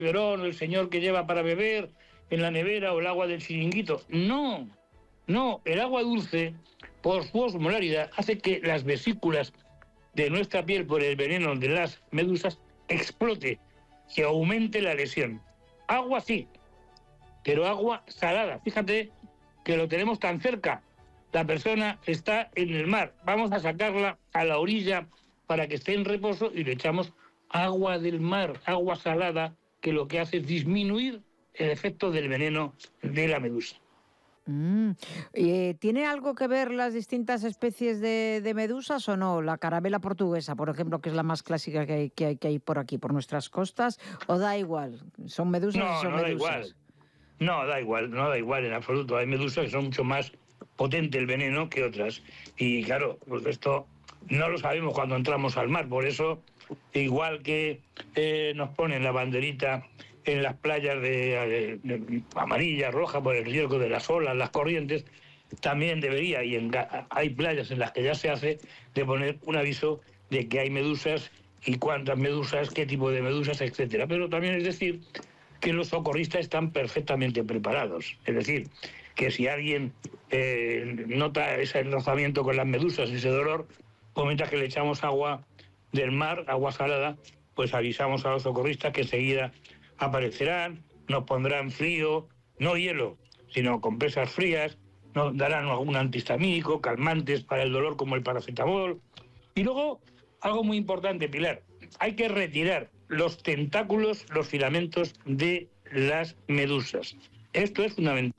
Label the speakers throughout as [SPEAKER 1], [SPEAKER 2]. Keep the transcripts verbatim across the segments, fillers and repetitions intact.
[SPEAKER 1] biberón, el señor que lleva para beber en la nevera o el agua del chiringuito. No, no, el agua dulce, por su osmolaridad, hace que las vesículas de nuestra piel por el veneno de las medusas explote, que aumente la lesión. Agua sí, pero agua salada. Fíjate que lo tenemos tan cerca. La persona está en el mar. Vamos a sacarla a la orilla para que esté en reposo y le echamos agua del mar, agua salada, que lo que hace es disminuir el efecto del veneno de la medusa.
[SPEAKER 2] Mm. Eh, ¿Tiene algo que ver las distintas especies de, de medusas o no? La carabela portuguesa, por ejemplo, que es la más clásica que hay, que hay, que hay por aquí, por nuestras costas, ¿o da igual? ¿Son medusas
[SPEAKER 1] No,
[SPEAKER 2] y son
[SPEAKER 1] no da
[SPEAKER 2] medusas?
[SPEAKER 1] igual. No, da igual, no da igual en absoluto. Hay medusas que son mucho más potente el veneno que otras. Y claro, pues esto no lo sabemos cuando entramos al mar. Por eso, igual que eh, nos ponen la banderita en las playas de, de, de amarilla, roja, por el riesgo de las olas, las corrientes, también debería, y en, hay playas en las que ya se hace, de poner un aviso de que hay medusas y cuántas medusas, qué tipo de medusas, etcétera. Pero también es decir que los socorristas están perfectamente preparados. Es decir, que si alguien eh, nota ese rozamiento con las medusas, ese dolor, pues mientras que le echamos agua del mar, agua salada, pues avisamos a los socorristas que enseguida aparecerán, nos pondrán frío, no hielo, sino compresas frías, nos darán algún antihistamínico, calmantes para el dolor como el paracetamol. Y luego, algo muy importante, Pilar, hay que retirar los tentáculos, los filamentos de las medusas. Esto es fundamental.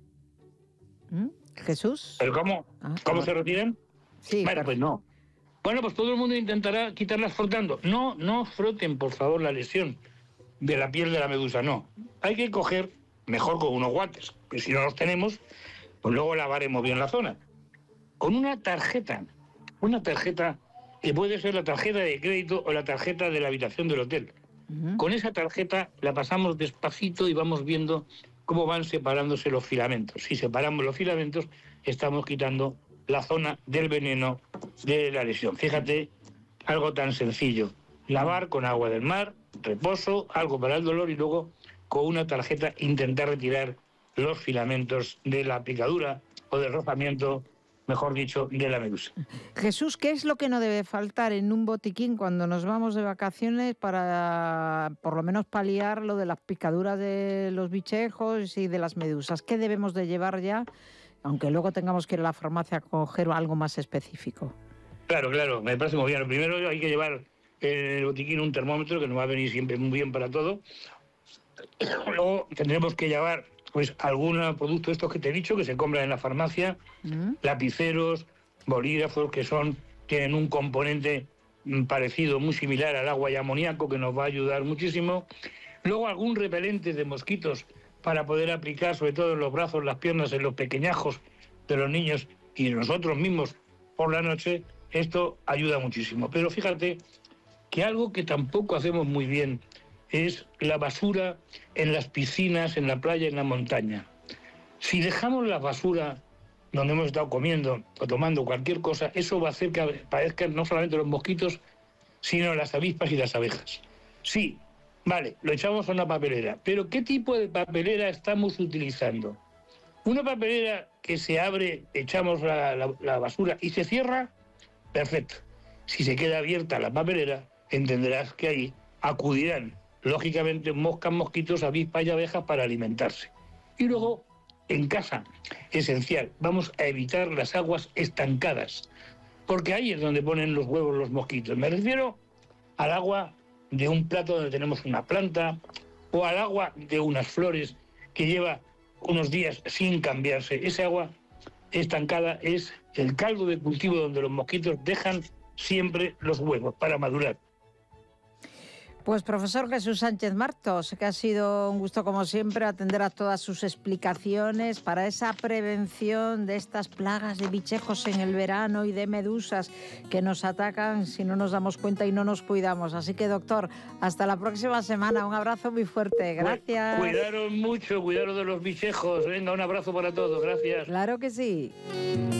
[SPEAKER 2] ¿Mm? ¿Jesús?
[SPEAKER 1] ¿Pero cómo?
[SPEAKER 2] Ah,
[SPEAKER 1] ¿Cómo
[SPEAKER 2] claro.
[SPEAKER 1] se retiran?
[SPEAKER 2] Sí,
[SPEAKER 1] bueno, pues no. Bueno, pues todo el mundo intentará quitarlas frotando. No, no froten, por favor, la lesión de la piel de la medusa, no. Hay que coger, mejor con unos guantes, que si no los tenemos, pues luego lavaremos bien la zona. Con una tarjeta, una tarjeta que puede ser la tarjeta de crédito o la tarjeta de la habitación del hotel. Uh-huh. Con esa tarjeta la pasamos despacito y vamos viendo cómo van separándose los filamentos. Si separamos los filamentos, estamos quitando la zona del veneno de la lesión. Fíjate, algo tan sencillo. Lavar con agua del mar, reposo, algo para el dolor y luego con una tarjeta intentar retirar los filamentos de la picadura o del rozamiento, mejor dicho, de la medusa.
[SPEAKER 2] Jesús, ¿qué es lo que no debe faltar en un botiquín cuando nos vamos de vacaciones para, por lo menos, paliar lo de las picaduras de los bichejos y de las medusas? ¿Qué debemos de llevar ya, aunque luego tengamos que ir a la farmacia a coger algo más específico?
[SPEAKER 1] Claro, claro, me parece muy bien. Lo primero hay que llevar en el botiquín un termómetro, que nos va a venir siempre muy bien para todo. Luego tendremos que llevar pues algún producto estos que te he dicho que se compran en la farmacia, ¿Mm? lapiceros, bolígrafos, que son tienen un componente parecido, muy similar al agua y amoníaco, que nos va a ayudar muchísimo. Luego algún repelente de mosquitos para poder aplicar, sobre todo en los brazos, las piernas, en los pequeñajos de los niños y nosotros mismos por la noche. Esto ayuda muchísimo. Pero fíjate que algo que tampoco hacemos muy bien es la basura en las piscinas, en la playa, en la montaña. Si dejamos la basura donde hemos estado comiendo o tomando cualquier cosa, eso va a hacer que aparezcan no solamente los mosquitos, sino las avispas y las abejas. Sí, vale, lo echamos a una papelera, pero ¿qué tipo de papelera estamos utilizando? Una papelera que se abre, echamos la, la, la basura y se cierra, perfecto. Si se queda abierta la papelera, entenderás que ahí acudirán lógicamente moscas, mosquitos, avispas y abejas para alimentarse. Y luego, en casa, esencial, vamos a evitar las aguas estancadas, porque ahí es donde ponen los huevos los mosquitos. Me refiero al agua de un plato donde tenemos una planta o al agua de unas flores que lleva unos días sin cambiarse. Ese agua estancada es el caldo de cultivo donde los mosquitos dejan siempre los huevos para madurar.
[SPEAKER 2] Pues profesor Jesús Sánchez Martos, que ha sido un gusto como siempre atender a todas sus explicaciones para esa prevención de estas plagas de bichejos en el verano y de medusas que nos atacan si no nos damos cuenta y no nos cuidamos. Así que doctor, hasta la próxima semana, un abrazo muy fuerte, gracias.
[SPEAKER 1] Cuidaros mucho, cuidaros de los bichejos, venga, un abrazo para todos, gracias.
[SPEAKER 2] Claro que sí.